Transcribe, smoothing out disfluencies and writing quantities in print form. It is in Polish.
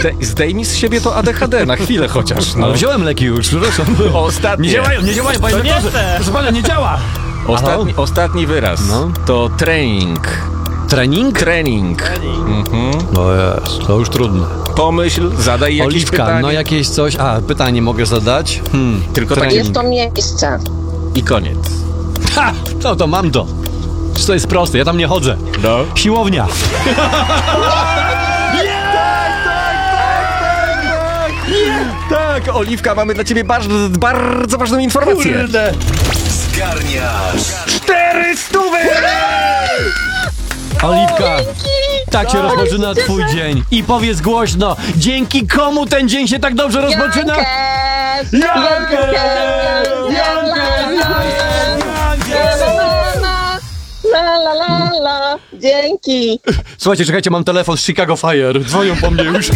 Zdejmij z siebie to ADHD na chwilę chociaż. No. Ale wziąłem leki już, przepraszam. Ostatnie. Nie działają, panie doktorze. Proszę pana, nie działa. Ostatni wyraz. No. To trening. Trening? Trening. No jest, to już trudne. Pomyśl, zadaj jakieś Oliwka, pytanie. no jakieś coś... pytanie mogę zadać? Tylko trening. takie Jest to miejsce. i koniec. Ha! No to mam to. To jest proste, ja tam nie chodzę. No. Siłownia. Tak, Oliwka, mamy dla ciebie bardzo ważną informację. Kurde. Zgarniasz 400! Oliwka, tak się rozpoczyna twój dzień. I powiedz głośno, dzięki komu ten dzień się tak dobrze rozpoczyna? La. Dzięki. Słuchajcie, czekajcie, mam telefon z Chicago Fire. Dzwonią po mnie już.